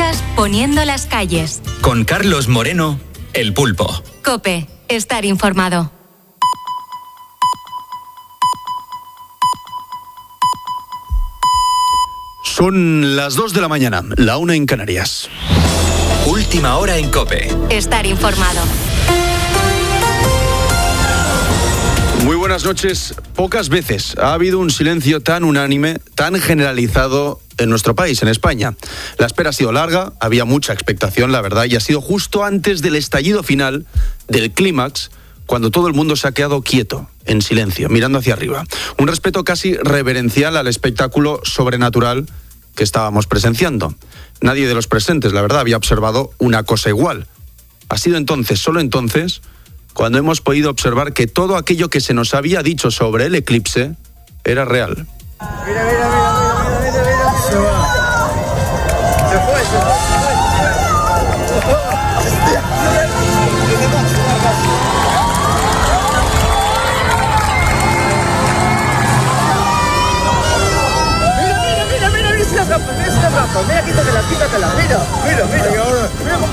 escuchas Poniendo las calles. Con Carlos Moreno, El Pulpo. COPE, estar informado. Son las 2 de la mañana, la 1 en Canarias. Última hora en COPE. Estar informado. Muy buenas noches. Pocas veces ha habido un silencio tan unánime, tan generalizado en nuestro país, en España. La espera ha sido larga, había mucha expectación, la verdad, y ha sido justo antes del estallido final, del clímax, cuando todo el mundo se ha quedado quieto, en silencio, mirando hacia arriba. Un respeto casi reverencial al espectáculo sobrenatural que estábamos presenciando. Nadie de los presentes, la verdad, había observado una cosa igual. Ha sido entonces, solo entonces, cuando hemos podido observar que todo aquello que se nos había dicho sobre el eclipse era real. Mira. Se va. Se fue. Mira esa rampa, mira, quítatela, mira.